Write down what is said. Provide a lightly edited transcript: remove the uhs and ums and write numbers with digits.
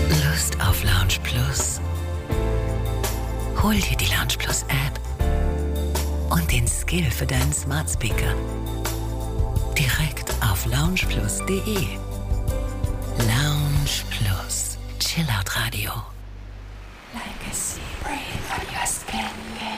Lust auf Lounge Plus? Hol dir die Lounge Plus App und den Skill für deinen Smart Speaker. Direkt auf loungeplus.de. Lounge Plus. Chillout Radio. Like a sea breeze on your skin.